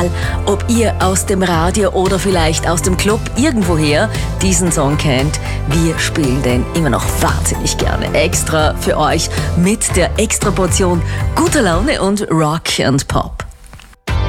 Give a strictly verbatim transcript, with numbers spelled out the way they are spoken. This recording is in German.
egal, ob ihr aus dem Radio oder vielleicht aus dem Club irgendwoher diesen Song kennt. Wir spielen den immer noch wahnsinnig gerne. Extra für euch mit der Extra-Portion guter Laune und Rock and Pop.